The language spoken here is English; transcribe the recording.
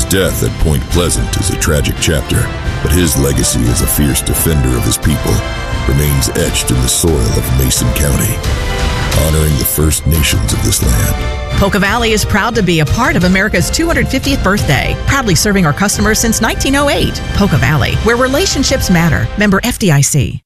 death at Point Pleasant is a tragic chapter, but his legacy as a fierce defender of his people remains etched in the soil of Mason County, honoring the First Nations of this land. Polka Valley is proud to be a part of America's 250th birthday, proudly serving our customers since 1908. Polka Valley, where relationships matter. Member FDIC.